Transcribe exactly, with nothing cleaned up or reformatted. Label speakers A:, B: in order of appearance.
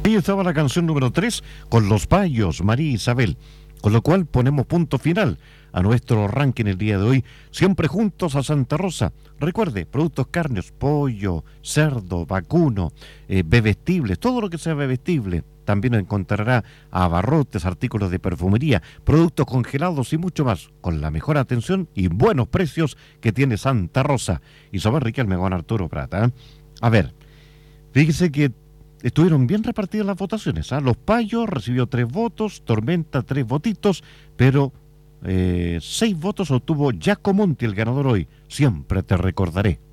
A: Ahí estaba la canción número tres con Los Payos, María Isabel. Con lo cual ponemos punto final a nuestro ranking el día de hoy, siempre juntos a Santa Rosa. Recuerde, productos carnes, pollo, cerdo, vacuno, eh, bebestibles, todo lo que sea bebestible. También encontrará abarrotes, artículos de perfumería, productos congelados y mucho más, con la mejor atención y buenos precios que tiene Santa Rosa. Y sobre Riquelme con Arturo Prata. ¿eh? A ver, fíjese que estuvieron bien repartidas las votaciones. ¿eh? Los Payos recibió tres votos, Tormenta tres votitos, pero eh, seis votos obtuvo Jaco Monti, el ganador hoy. Siempre te recordaré.